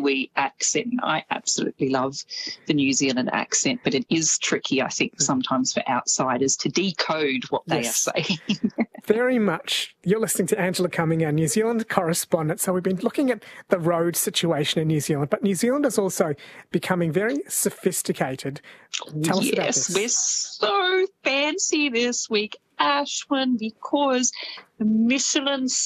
Kiwi accent. I absolutely love the New Zealand accent, but it is tricky, I think, sometimes for outsiders to decode what they are saying. Very much. You're listening to Angela Cumming, our New Zealand correspondent. So we've been looking at the road situation in New Zealand, but New Zealand is also becoming very sophisticated. Tell us about this. Yes, we're so fancy this week, Ashwin, because the Michelin